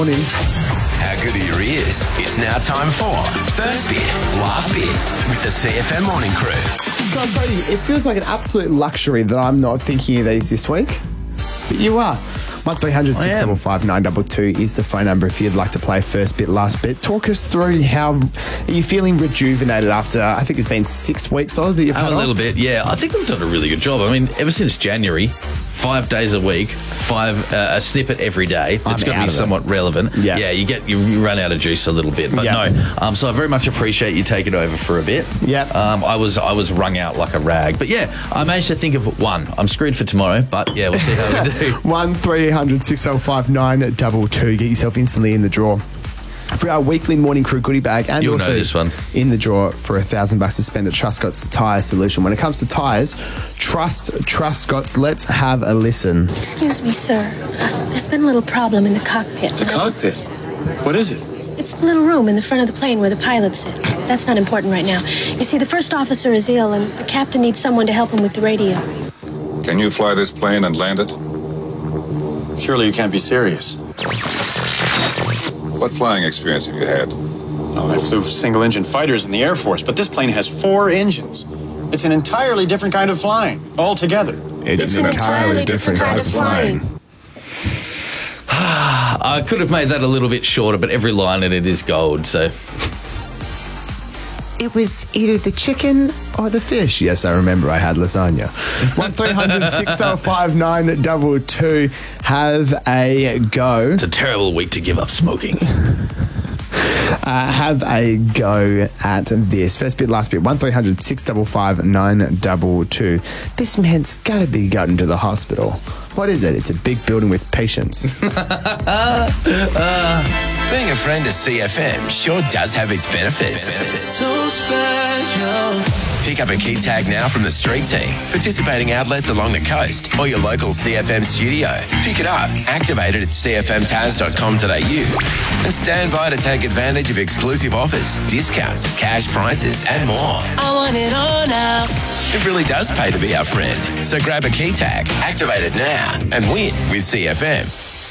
Morning. How good are your ears? It's now time for First Bit, Last Bit with the CFM Morning Crew. I'll tell you, it feels like an absolute luxury that I'm not thinking of these this week. But you are. 1300 655 922 is the phone number if you'd like to play First Bit, Last Bit. Talk us through how are you feeling rejuvenated after, I think it's been 6 weeks old that you've had A little bit, yeah. I think we've done a really good job. I mean, ever since January, 5 days a week, a snippet every day. It's got to be somewhat relevant. Yeah. You run out of juice a little bit. But no, so I very much appreciate you taking over for a bit. Yeah. I was wrung out like a rag. But yeah, I managed to think of one. I'm screwed for tomorrow, but yeah, we'll see how we do. 1300 655 922. Get yourself instantly in the draw for our weekly Morning Crew goodie bag, and You'll also know this one. in the draw for $1,000 to spend at Truscott's Tyre Solution. When it comes to tyres, trust Truscott's. Let's have a listen. Excuse me, sir. There's been a little problem in the cockpit. Cockpit? What is it? It's the little room in the front of the plane where the pilots sit. That's not important right now. You see, the first officer is ill, and the captain needs someone to help him with the radio. Can you fly this plane and land it? Surely you can't be serious. What flying experience have you had? Oh, I flew single-engine fighters in the Air Force, but this plane has 4 engines. It's an entirely different kind of flying, altogether. It's an entirely different kind of flying. I could have made that a little bit shorter, but every line in it is gold, so... It was either the chicken or the fish. Yes, I remember I had lasagna. 1300 655 922. Have a go. It's a terrible week to give up smoking. Have a go at this. First bit, last bit. 1300 655 922. This man's got to be gotten to the hospital. What is it? It's a big building with patients. Being a friend of CFM sure does have its benefits. So special. Pick up a key tag now from the street team, participating outlets along the coast or your local CFM studio. Pick it up, activate it at cfmtaz.com.au and stand by to take advantage of exclusive offers, discounts, cash prizes and more. I want it all now. It really does pay to be our friend. So grab a key tag, activate it now and win with CFM.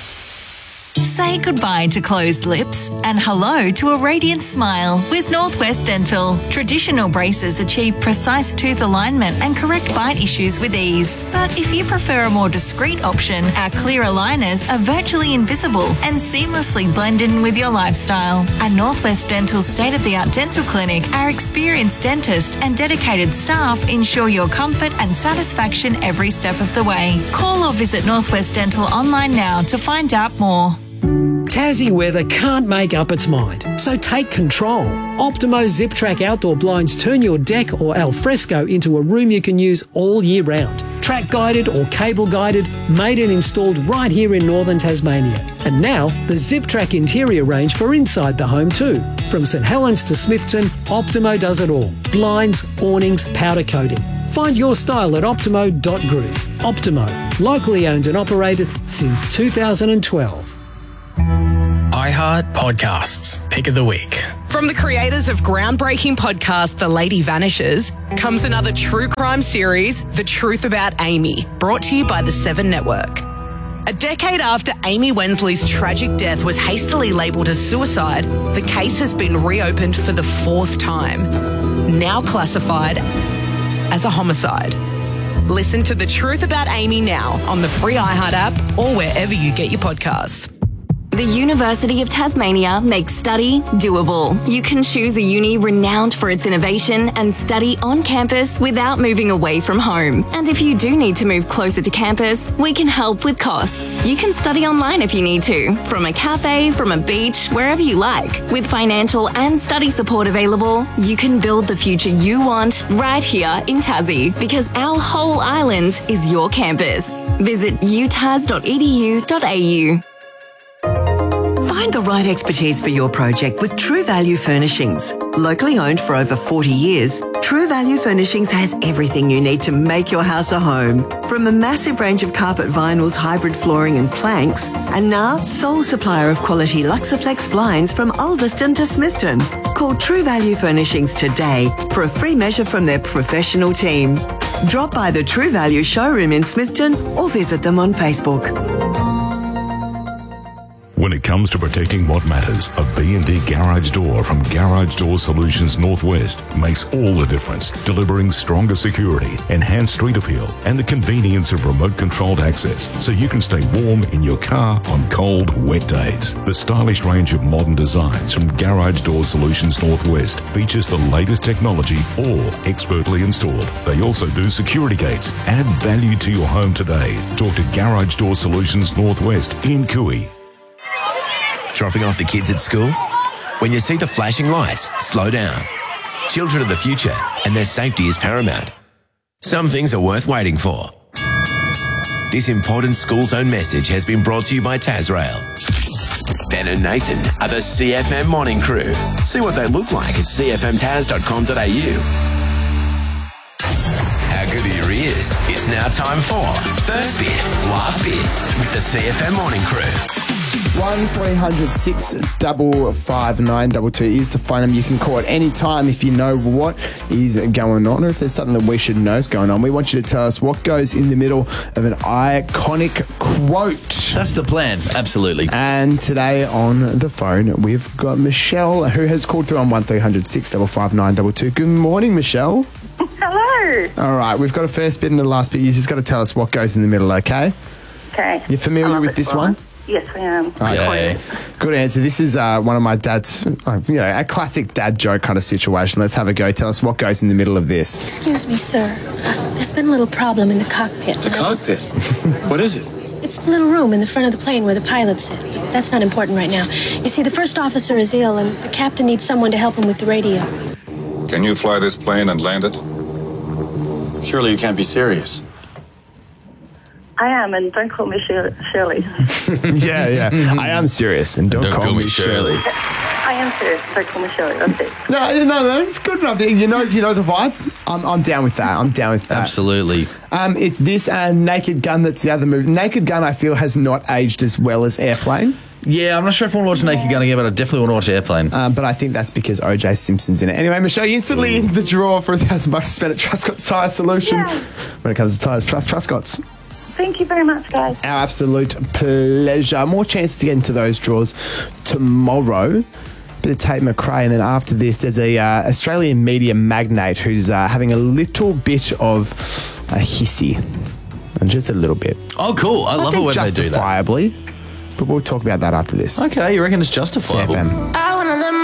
Say goodbye to closed lips and hello to a radiant smile with Northwest Dental. Traditional braces achieve precise tooth alignment and correct bite issues with ease. But if you prefer a more discreet option, our clear aligners are virtually invisible and seamlessly blend in with your lifestyle. At Northwest Dental's state-of-the-art dental clinic, our experienced dentist and dedicated staff ensure your comfort and satisfaction every step of the way. Call or visit Northwest Dental online now to find out more. Tassie weather can't make up its mind, so take control. Optimo Zip Track outdoor blinds turn your deck or alfresco into a room you can use all year round. Track guided or cable guided, made and installed right here in northern Tasmania. And now the Zip Track interior range for inside the home too. From St Helens to Smithton, Optimo does it all. Blinds, awnings, powder coating. Find your style at optimo.group. Optimo, locally owned and operated since 2012. iHeart Podcasts, Pick of the Week. From the creators of groundbreaking podcast The Lady Vanishes comes another true crime series, The Truth About Amy, brought to you by the 7 Network. A decade after Amy Wensley's tragic death was hastily labelled as suicide, the case has been reopened for the 4th time, now classified as a homicide. Listen to The Truth About Amy now on the free iHeart app or wherever you get your podcasts. The University of Tasmania makes study doable. You can choose a uni renowned for its innovation and study on campus without moving away from home. And if you do need to move closer to campus, we can help with costs. You can study online if you need to, from a cafe, from a beach, wherever you like. With financial and study support available, you can build the future you want right here in Tassie, because our whole island is your campus. Visit utas.edu.au. Find the right expertise for your project with True Value Furnishings. Locally owned for over 40 years, True Value Furnishings has everything you need to make your house a home. From a massive range of carpet vinyls, hybrid flooring and planks, and now sole supplier of quality Luxaflex blinds from Ulverston to Smithton. Call True Value Furnishings today for a free measure from their professional team. Drop by the True Value showroom in Smithton or visit them on Facebook. When it comes to protecting what matters, a B&D garage door from Garage Door Solutions Northwest makes all the difference, delivering stronger security, enhanced street appeal, and the convenience of remote-controlled access so you can stay warm in your car on cold, wet days. The stylish range of modern designs from Garage Door Solutions Northwest features the latest technology, all expertly installed. They also do security gates. Add value to your home today. Talk to Garage Door Solutions Northwest in Cooey. Dropping off the kids at school? When you see the flashing lights, slow down. Children are the future, and their safety is paramount. Some things are worth waiting for. This important school zone message has been brought to you by Tasrail. Ben and Nathan are the CFM morning crew. See what they look like at cfmtaz.com.au. How good are your ears? It's now time for First Bit, Last Bit with the CFM morning crew. 1300 655 922 is the phone number. You can call at any time if you know what is going on or if there's something that we should know is going on. We want you to tell us what goes in the middle of an iconic quote. That's the plan, absolutely. And today on the phone, we've got Michelle, who has called through on 1300 655 922. Good morning, Michelle. Hello. All right, we've got a first bit and a last bit. You just got to tell us what goes in the middle, okay? Okay. You familiar with this one? Yes, I am. Okay. Good answer. This is one of my dad's, a classic dad joke kind of situation. Let's have a go. Tell us what goes in the middle of this. Excuse me, sir. There's been a little problem in the cockpit. The cockpit? What is it? It's the little room in the front of the plane where the pilots sit. That's not important right now. You see, the first officer is ill, and the captain needs someone to help him with the radio. Can you fly this plane and land it? Surely you can't be serious. I am, and don't call me Shirley. Yeah. I am serious, and don't call me Shirley. I am serious. Don't call me Shirley. That's it. No, it's good enough. You know the vibe. I'm down with that. Absolutely. It's this and Naked Gun. That's the other movie. Naked Gun, I feel, has not aged as well as Airplane. Yeah, I'm not sure if I want to watch Naked Gun again, but I definitely want to watch Airplane. But I think that's because O.J. Simpson's in it. Anyway, Michelle, you instantly in the draw for $1,000 to spend at Truscott's Tyre Solution. Yeah. When it comes to tyres, trust Truscott's. Thank you very much, guys. Our absolute pleasure. More chances to get into those draws tomorrow. Bit of Tate McRae, and then after this, there's a Australian media magnate who's having a little bit of a hissy. And just a little bit. Oh, cool. I love it when they do that. Justifiably. But we'll talk about that after this. Okay, you reckon it's justifiable? CFM.